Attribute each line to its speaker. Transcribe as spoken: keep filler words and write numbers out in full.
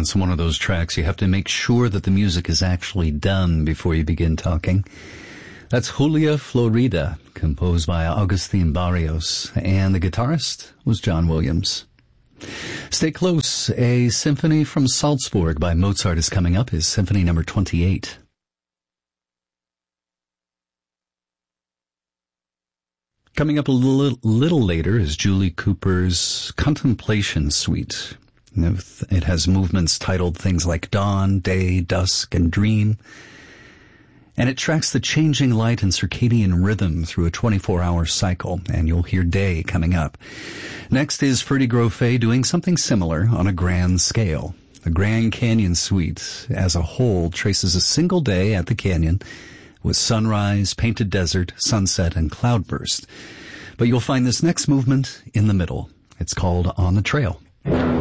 Speaker 1: it's one of those tracks you have to make sure that the music is actually done before you begin talking. That's Julia Florida, composed by Agustin Barrios, and the guitarist was John Williams. Stay close. A symphony from Salzburg by Mozart is coming up, his symphony number twenty-eight. Coming up a little, little later is Julie Cooper's Contemplation Suite. It has movements titled things like Dawn, Day, Dusk, and Dream. And it tracks the changing light and circadian rhythm through a twenty-four hour cycle, and you'll hear Day coming up. Next is Ferdy Grofé doing something similar on a grand scale. The Grand Canyon Suite as a whole traces a single day at the canyon with sunrise, painted desert, sunset, and cloudburst. But you'll find this next movement in the middle. It's called On the Trail.